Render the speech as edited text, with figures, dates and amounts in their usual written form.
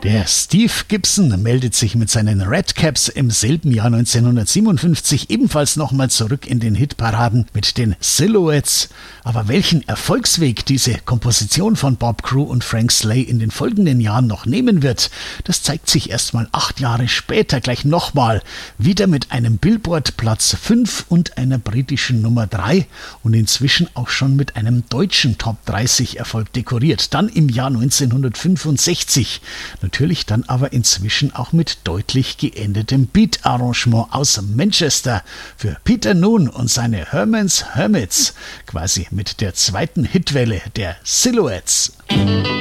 Der Steve Gibson meldet sich mit seinen Redcaps im selben Jahr 1957 ebenfalls nochmal zurück in den Hitparaden mit den Silhouettes. Aber welchen Erfolgsweg diese Komposition von Bob Crewe und Frank Slay in den folgenden Jahren noch nehmen wird, das zeigt sich erstmal 8 Jahre später gleich nochmal. Wieder mit einem Billboard Platz 5 und einer britischen Nummer 3 und inzwischen auch schon mit einem deutschen Top 30 Erfolg dekoriert. Dann im Jahr 1965. Natürlich dann aber inzwischen auch mit deutlich geendetem Beat-Arrangement aus Manchester für Peter Noone und seine Herman's Hermits, quasi mit der zweiten Hitwelle der Silhouettes.